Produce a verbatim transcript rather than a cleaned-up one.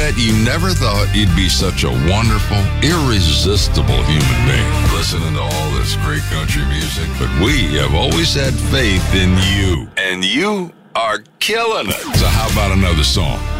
bet you never thought you'd be such a wonderful, irresistible human being, listening to all this great country music. But we have always had faith in you, and you are killing it. So how about another song?